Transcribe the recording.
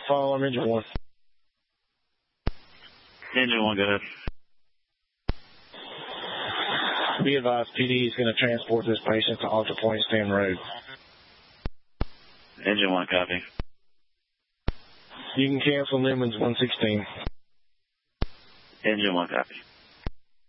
Follow on engine 1. Engine 1, go ahead. Be advised, PD is going to transport this patient to Alta Point Stand Road. Engine 1, copy. You can cancel Newman's 116. Engine 1, copy.